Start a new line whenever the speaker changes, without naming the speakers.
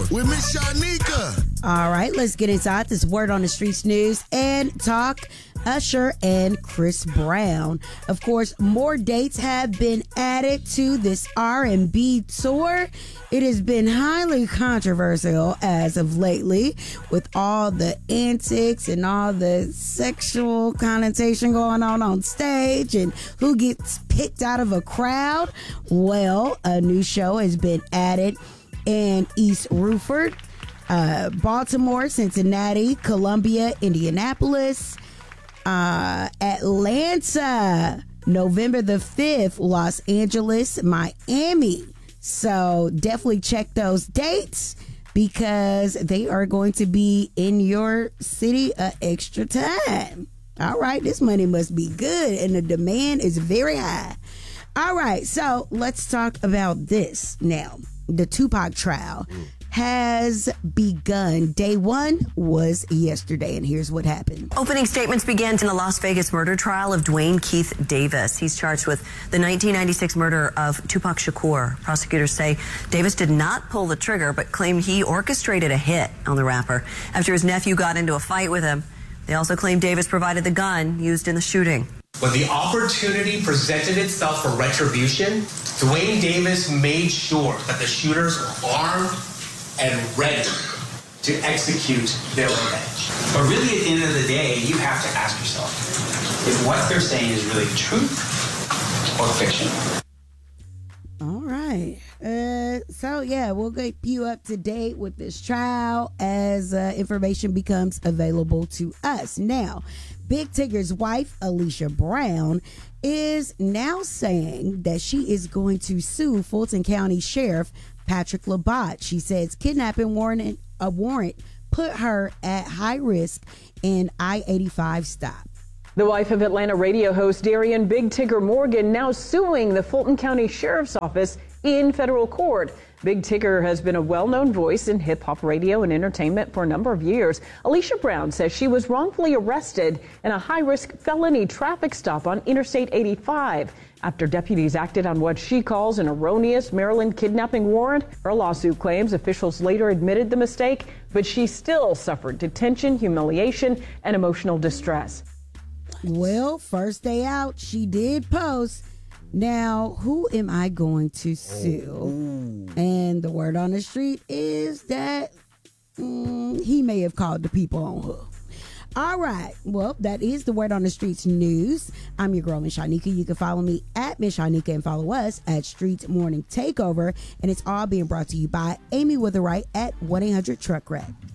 with Miss Shanika.
All right, let's get inside this Word on the Streets news and talk Usher and Chris Brown. Of course, more dates have been added to this R&B tour. It has been highly controversial as of lately with all the antics and all the sexual connotation going on stage and who gets picked out of a crowd. Well, a new show has been added in East Rutherford, Baltimore, Cincinnati, Columbia, Indianapolis, Atlanta, November the 5th, Los Angeles, Miami. So definitely check those dates because they are going to be in your city an extra time. All right, this money must be good and the demand is very high. All right, so let's talk about this now. The Tupac trial has begun. Day one was yesterday, and here's what happened.
Opening statements began in the Las Vegas murder trial of Dwayne Keith Davis. He's charged with the 1996 murder of Tupac Shakur. Prosecutors say Davis did not pull the trigger, but claim he orchestrated a hit on the rapper after his nephew got into a fight with him. They also claim Davis provided the gun used in the shooting.
When the opportunity presented itself for retribution, Dwayne Davis made sure that the shooters were armed and ready to execute their revenge.
But really, at the end of the day, you have to ask yourself if what they're saying is really truth or fiction.
All right. So, yeah, we'll keep you up to date with this trial as information becomes available to us. Now, Big Tigger's wife, Alicia Brown, is now saying that she is going to sue Fulton County Sheriff Patrick Labatt. She says kidnapping warrant put her at high risk in I-85 stop.
The wife of Atlanta radio host Darian Big Tigger Morgan now suing the Fulton County Sheriff's Office in federal court. Big Tigger has been a well-known voice in hip-hop radio and entertainment for a number of years. Alicia Brown says she was wrongfully arrested in a high-risk felony traffic stop on Interstate 85 after deputies acted on what she calls an erroneous Maryland kidnapping warrant. Her lawsuit claims officials later admitted the mistake, but she still suffered detention, humiliation, and emotional distress.
Well, first day out, she did post. Now, who am I going to sue? And the word on the street is that he may have called the people on her. All right. Well, that is the word on the streets news. I'm your girl, Miss Shanika. You can follow me at Miss Shanika and follow us at Streets Morning Takeover. And it's all being brought to you by Amy Witherite at 1-800-TRUCK-RAT.